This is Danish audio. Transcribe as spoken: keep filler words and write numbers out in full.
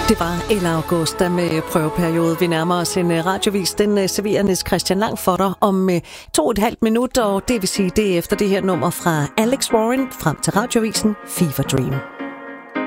Det var El Augusta med prøveperiode. Vi nærmer os en radiovis. Den serverer Niels Christian Lang for dig om to og et halvt minut, og det vil sige det efter det her nummer fra Alex Warren frem til radiovisen Fever Dream.